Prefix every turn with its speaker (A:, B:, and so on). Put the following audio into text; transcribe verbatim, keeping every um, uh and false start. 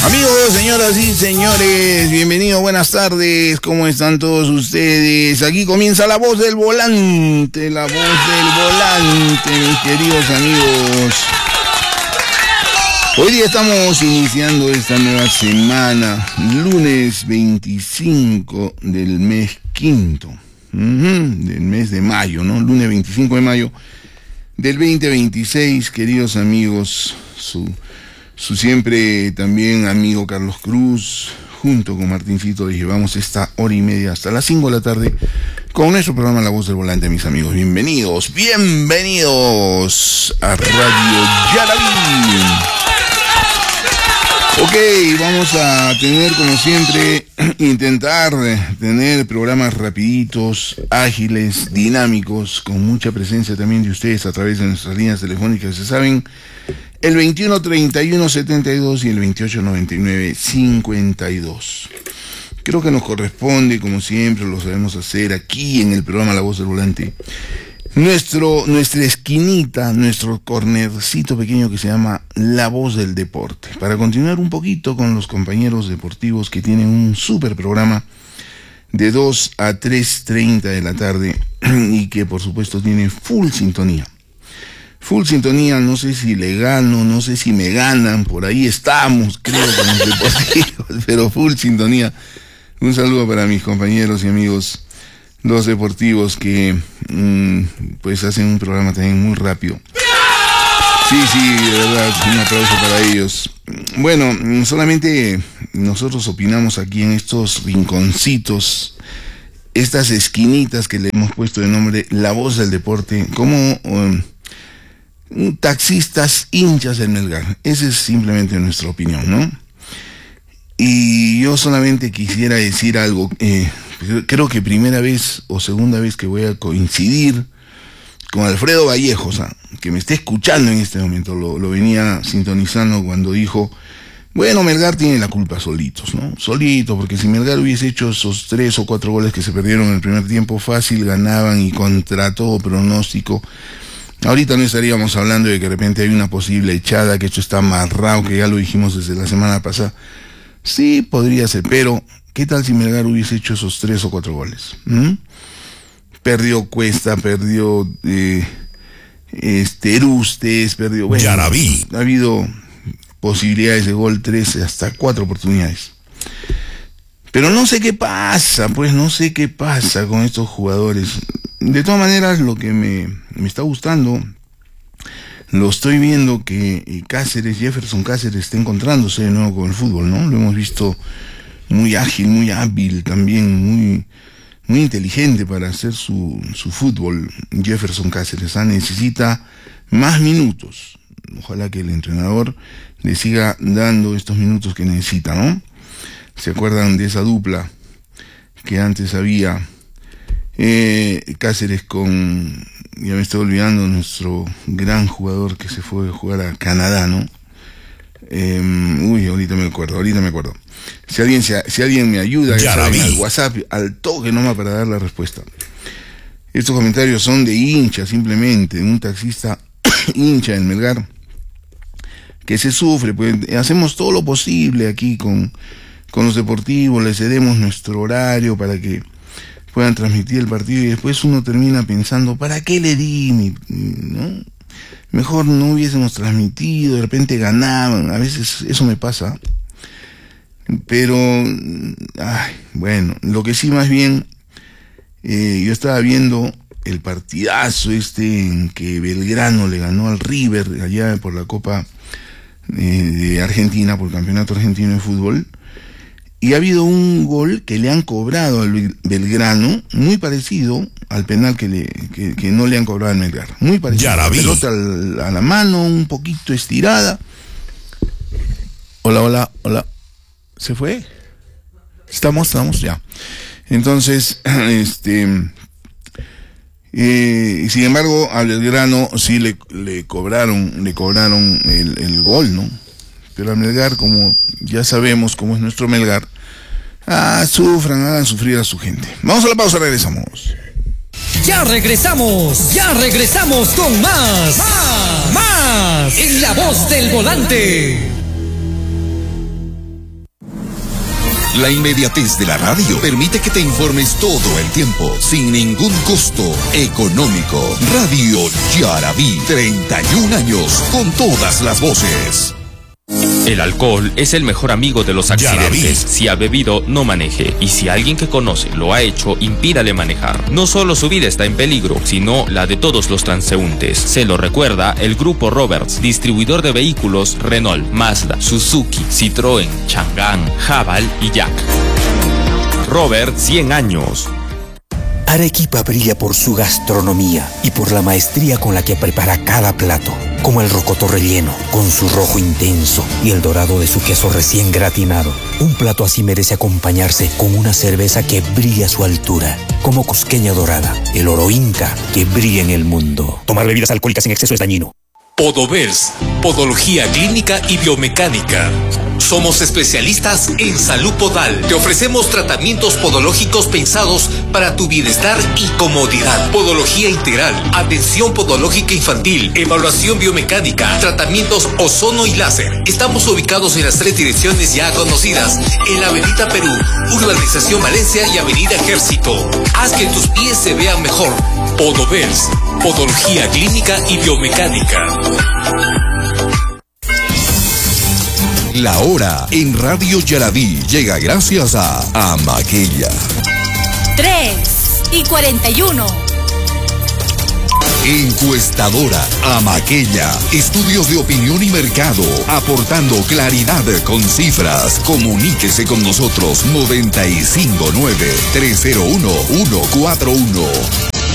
A: Amigos, señoras y señores, bienvenidos, buenas tardes, ¿cómo están todos ustedes? Aquí comienza La Voz del Volante, La Voz del Volante, mis queridos amigos. Hoy día estamos iniciando esta nueva semana, lunes veinticinco del mes quinto, uh-huh, del mes de mayo, ¿no? Lunes veinticinco de mayo del veinte veintiséis, queridos amigos, su... Su siempre también amigo Carlos Cruz, junto con Martincito, les llevamos esta hora y media hasta las cinco de la tarde con nuestro programa La Voz del Volante, mis amigos. Bienvenidos, bienvenidos a Radio Yaraví. Ok, vamos a tener como siempre, intentar tener programas rapiditos, ágiles, dinámicos, con mucha presencia también de ustedes a través de nuestras líneas telefónicas, se saben, el veintiuno treinta y uno setenta y dos y el veintiocho noventa y nueve cincuenta y dos. Creo que nos corresponde, como siempre lo sabemos hacer aquí en el programa La Voz del Volante, nuestro, nuestra esquinita, nuestro cornercito pequeño que se llama La Voz del Deporte, para continuar un poquito con los compañeros deportivos que tienen un súper programa de dos a tres treinta de la tarde y que por supuesto tienen full sintonía. Full sintonía, no sé si le gano, no sé si me ganan, por ahí estamos, creo, con los deportivos, pero full sintonía. Un saludo para mis compañeros y amigos, los deportivos que mmm, pues hacen un programa también muy rápido. Sí, sí, de verdad, un aplauso para ellos. Bueno, solamente nosotros opinamos aquí en estos rinconcitos, estas esquinitas que le hemos puesto de nombre La Voz del Deporte, como... Um, taxistas hinchas del Melgar. Esa es simplemente nuestra opinión, ¿no? Y yo solamente quisiera decir algo, eh, creo que primera vez o segunda vez que voy a coincidir con Alfredo Vallejos, ¿ah? Que me está escuchando en este momento, lo, lo venía sintonizando cuando dijo, bueno, Melgar tiene la culpa solitos, ¿no? Solito, porque si Melgar hubiese hecho esos tres o cuatro goles que se perdieron en el primer tiempo, fácil ganaban y contra todo pronóstico, ahorita no estaríamos hablando de que de repente hay una posible echada, que esto está amarrado, que ya lo dijimos desde la semana pasada. Sí, podría ser, pero ¿qué tal si Melgar hubiese hecho esos tres o cuatro goles? ¿Mm? Perdió Cuesta, perdió eh, este, Erustes, perdió... Bueno,
B: Yaraví.
A: Ha habido posibilidades de gol, tres, hasta cuatro oportunidades. Pero no sé qué pasa, pues no sé qué pasa con estos jugadores. De todas maneras, lo que me, me está gustando, lo estoy viendo que Cáceres, Jefferson Cáceres está encontrándose de nuevo con el fútbol, ¿no? Lo hemos visto muy ágil, muy hábil también, muy, muy inteligente para hacer su, su fútbol. Jefferson Cáceres, ¿ah? Necesita más minutos. Ojalá que el entrenador le siga dando estos minutos que necesita, ¿no? ¿Se acuerdan de esa dupla que antes había? Eh, Cáceres con, ya me estoy olvidando, nuestro gran jugador que se fue a jugar a Canadá, ¿no? Eh, uy, ahorita me acuerdo, ahorita me acuerdo. Si alguien, si, si alguien me ayuda, ya saben, al WhatsApp, al toque nomás para dar la respuesta. Estos comentarios son de hincha, simplemente, un taxista hincha del Melgar, que se sufre, pues hacemos todo lo posible aquí con, con los deportivos, les cedemos nuestro horario para que puedan transmitir el partido y después uno termina pensando, ¿para qué le di? Mi, ¿no? Mejor no hubiésemos transmitido, de repente ganaban, a veces eso me pasa. Pero, ay, bueno, lo que sí más bien, eh, yo estaba viendo el partidazo este en que Belgrano le ganó al River allá por la Copa eh, de Argentina, por el Campeonato Argentino de Fútbol. Y ha habido un gol que le han cobrado al Belgrano, muy parecido al penal que, le, que, que no le han cobrado al Melgar. Muy parecido.
B: Ya la vi.
A: Pelota al, a la mano, un poquito estirada. Hola, hola, hola. ¿Se fue? ¿Estamos? ¿Estamos? Ya. Entonces, este... Eh, sin embargo, al Belgrano sí le, le cobraron, le cobraron el, el gol, ¿no? Pero al Melgar, como ya sabemos cómo es nuestro Melgar, ah, sufran, hagan sufrir a su gente. Vamos a la pausa, regresamos.
C: Ya regresamos, ya regresamos con más, más, más, en La Voz del Volante.
B: La inmediatez de la radio permite que te informes todo el tiempo, sin ningún costo económico. Radio Yaraví, treinta y un años con todas las voces.
D: El alcohol es el mejor amigo de los accidentes. Si ha bebido, no maneje. Y si alguien que conoce lo ha hecho, impídale manejar. No solo su vida está en peligro, sino la de todos los transeúntes. Se lo recuerda el Grupo Roberts, distribuidor de vehículos Renault, Mazda, Suzuki, Citroën, Chang'an, Haval y Jack. Robert, cien años.
E: Arequipa brilla por su gastronomía y por la maestría con la que prepara cada plato, como el rocoto relleno, con su rojo intenso y el dorado de su queso recién gratinado. Un plato así merece acompañarse con una cerveza que brilla a su altura, como Cusqueña Dorada, el oro inca que brilla en el mundo. Tomar bebidas alcohólicas en exceso es dañino.
F: Podovers, Podología Clínica y Biomecánica. Somos especialistas en salud podal. Te ofrecemos tratamientos podológicos pensados para tu bienestar y comodidad. Podología integral, atención podológica infantil, evaluación biomecánica, tratamientos ozono y láser. Estamos ubicados en las tres direcciones ya conocidas, en la Avenida Perú, Urbanización Valencia y Avenida Ejército. Haz que tus pies se vean mejor. Podovers, Podología Clínica y Biomecánica.
B: La hora en Radio Yaraví llega gracias a Amaquella.
G: tres y cuarenta y uno.
B: Encuestadora Amaquella. Estudios de opinión y mercado, aportando claridad con cifras. Comuníquese con nosotros noventa y cinco nueve, tres cero uno, uno cuatro uno.